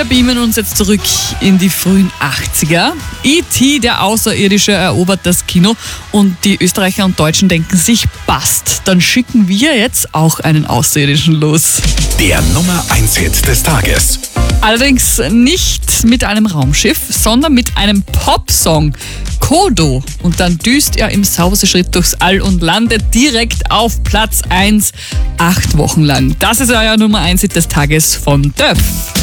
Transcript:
Wir beamen uns jetzt zurück in die frühen 80er. E.T., der Außerirdische, erobert das Kino und die Österreicher und Deutschen denken sich, passt, dann schicken wir jetzt auch einen Außerirdischen los. Der Nummer 1 Hit des Tages. Allerdings nicht mit einem Raumschiff, sondern mit einem Popsong. Kodo. Und dann düst er im Sauseschritt durchs All und landet direkt auf Platz 1, 8 Wochen lang. Das ist euer Nummer 1 Hit des Tages von Döff.